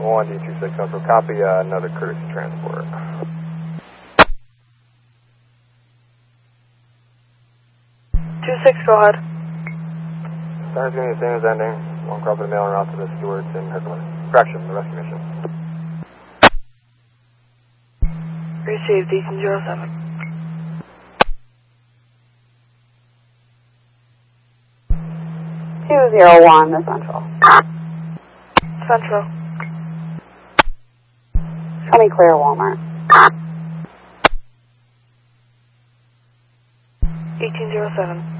1D26 Central, copy another courtesy transport. 26, go ahead. Star's going to be the same as ending. One crop of the mail and route to the Stewards in Hercules. Correction, the rescue mission. Received, Ethan 07. 201, the Central. Central. Show me clear, Walmart. 1807.